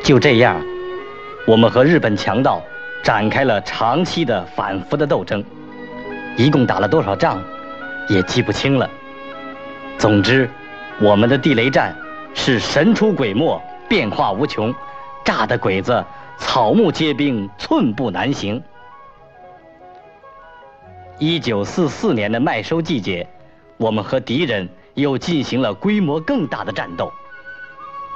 就这样，我们和日本强盗展开了长期的反复的斗争，一共打了多少仗，也记不清了。总之，我们的地雷战是神出鬼没，变化无穷，炸的鬼子草木皆兵，寸步难行。1944年的麦收季节，我们和敌人又进行了规模更大的战斗。